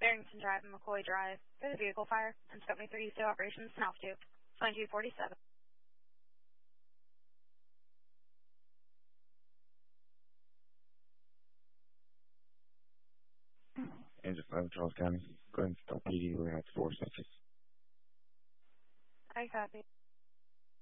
Barrington Drive and McCoy Drive. There's a vehicle fire and Company 32 operations and altitude. 2247. Engine 5, Charles County. Go ahead and stop PD. We're at 4 6. I copy.